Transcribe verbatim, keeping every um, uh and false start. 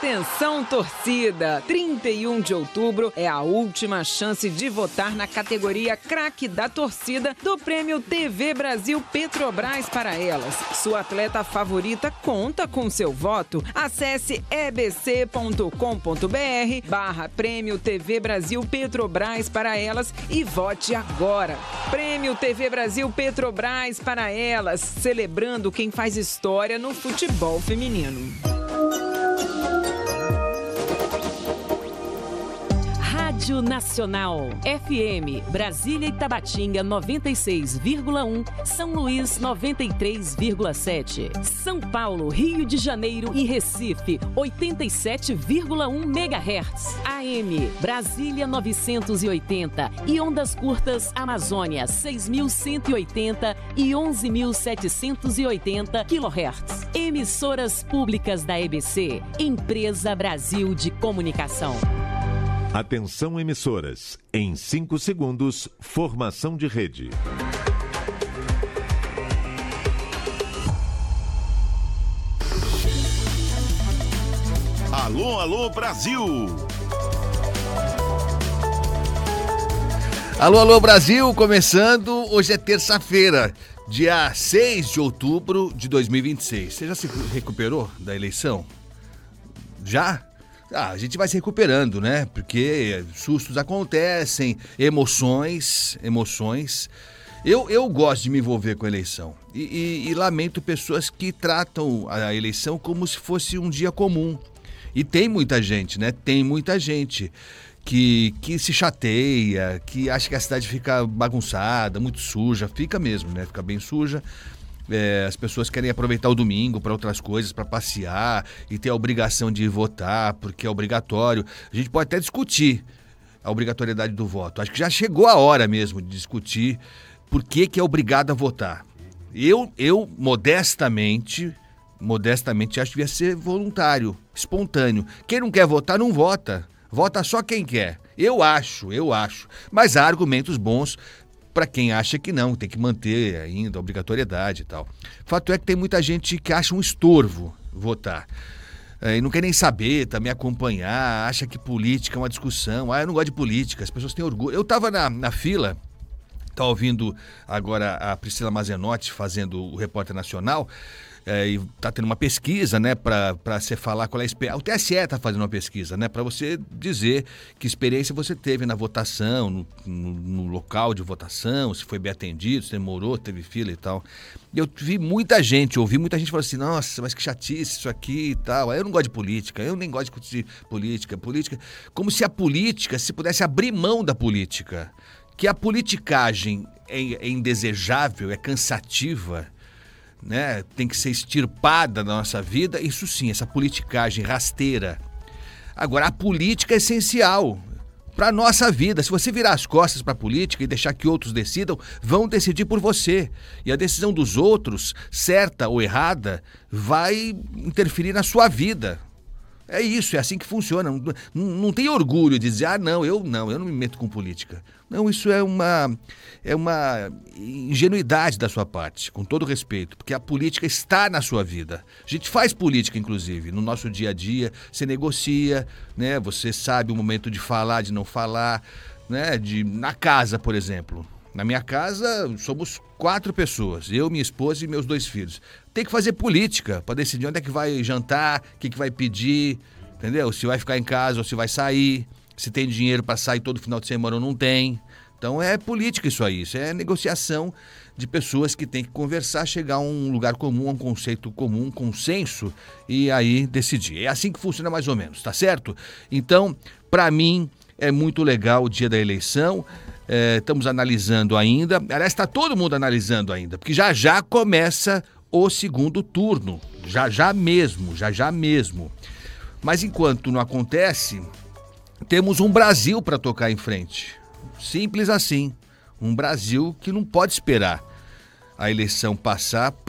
Atenção, torcida! trinta e um de outubro é a última chance de votar na categoria Craque da Torcida do Prêmio T V Brasil Petrobras para elas. Sua atleta favorita conta com seu voto. Acesse ebc.com.br barra Prêmio T V Brasil Petrobras para elas e vote agora. Prêmio T V Brasil Petrobras para elas, celebrando quem faz história no futebol feminino. Rádio Nacional, F M, Brasília e Tabatinga noventa e seis vírgula um, São Luís noventa e três vírgula sete, São Paulo, Rio de Janeiro e Recife oitenta e sete vírgula um megahertz, A M, Brasília novecentos e oitenta e ondas curtas Amazônia seis mil cento e oitenta e onze mil setecentos e oitenta quilohertz. Emissoras públicas da E B C, Empresa Brasil de Comunicação. Atenção, emissoras. Em cinco segundos, formação de rede. Alô, alô, Brasil! Alô, alô, Brasil! Começando, hoje é terça-feira, dia seis de outubro de dois mil e vinte e seis. Você já se recuperou da eleição? Já? Ah, a gente vai se recuperando, né? Porque sustos acontecem, emoções, emoções. Eu, eu gosto de me envolver com a eleição e, e, e lamento pessoas que tratam a eleição como se fosse um dia comum. E tem muita gente, né? Tem muita gente que, que se chateia, que acha que a cidade fica bagunçada, muito suja. Fica mesmo, né? Fica bem suja. É, as pessoas querem aproveitar o domingo para outras coisas, para passear e ter a obrigação de votar, porque é obrigatório. A gente pode até discutir a obrigatoriedade do voto. Acho que já chegou a hora mesmo de discutir por que, que é obrigado a votar. Eu, eu modestamente, modestamente, acho que devia ser voluntário, espontâneo. Quem não quer votar, não vota. Vota só quem quer. Eu acho, eu acho. Mas há argumentos bons para quem acha que não, tem que manter ainda a obrigatoriedade e tal. Fato é que tem muita gente que acha um estorvo votar. É, e não quer nem saber, também acompanhar, acha que política é uma discussão. Ah, eu não gosto de política, as pessoas têm orgulho. Eu estava na, na fila, estava ouvindo agora a Priscila Mazenotti fazendo o Repórter Nacional, é, e está tendo uma pesquisa, né, para você falar qual é a experiência. O T S E está fazendo uma pesquisa, né, para você dizer que experiência você teve na votação, no, no, no local de votação, se foi bem atendido, se demorou, teve fila e tal. E eu vi muita gente, ouvi muita gente falando assim, nossa, mas que chatice isso aqui e tal. Eu não gosto de política, eu nem gosto de discutir política, política, como se a política, se pudesse abrir mão da política, que a politicagem é, é indesejável, é cansativa, né? Tem que ser extirpada da nossa vida, isso sim, essa politicagem rasteira. Agora, a política é essencial para a nossa vida. Se você virar as costas para a política e deixar que outros decidam, vão decidir por você. E a decisão dos outros, certa ou errada, vai interferir na sua vida. É isso, é assim que funciona. Não, não, não tem orgulho de dizer, ah, não, eu não, eu não me meto com política. Não, isso é uma, é uma ingenuidade da sua parte, com todo respeito, porque a política está na sua vida. A gente faz política, inclusive, no nosso dia a dia, você negocia, né? Você sabe o momento de falar, de não falar, né? De, na casa, por exemplo. Na minha casa, somos quatro pessoas, eu, minha esposa e meus dois filhos. Tem que fazer política para decidir onde é que vai jantar, o que, que vai pedir, entendeu? Se vai ficar em casa ou se vai sair, se tem dinheiro para sair todo final de semana ou não tem. Então é política isso aí, isso é negociação de pessoas que têm que conversar, chegar a um lugar comum, a um conceito comum, um consenso e aí decidir. É assim que funciona mais ou menos, tá certo? Então, para mim, é muito legal o dia da eleição. É, estamos analisando ainda, aliás, está todo mundo analisando ainda, porque já já começa o segundo turno, já já mesmo, já já mesmo. Mas enquanto não acontece, temos um Brasil para tocar em frente. Simples assim, um Brasil que não pode esperar a eleição passar